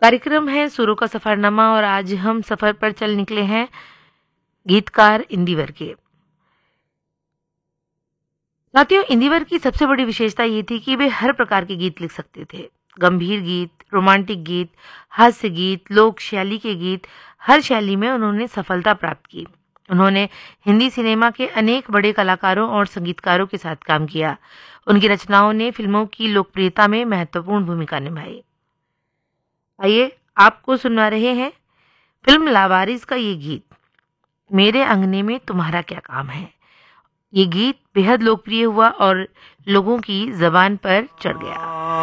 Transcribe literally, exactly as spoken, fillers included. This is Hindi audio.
कार्यक्रम है सुरों का सफरनामा और आज हम सफर पर चल निकले हैं गीतकार इंदिवर के। साथियों, इंदिवर की सबसे बड़ी विशेषता ये थी कि वे हर प्रकार के गीत लिख सकते थे। गंभीर गीत, रोमांटिक गीत, हास्य गीत, लोक शैली के गीत, हर शैली में उन्होंने सफलता प्राप्त की। उन्होंने हिंदी सिनेमा के अनेक बड़े कलाकारों और संगीतकारों के साथ काम किया। उनकी रचनाओं ने फिल्मों की लोकप्रियता में महत्वपूर्ण भूमिका निभाई। आइए आपको सुनवा रहे हैं फिल्म लावारिस का ये गीत, मेरे अंगने में तुम्हारा क्या काम है। ये गीत बेहद लोकप्रिय हुआ और लोगों की जबान पर चढ़ गया।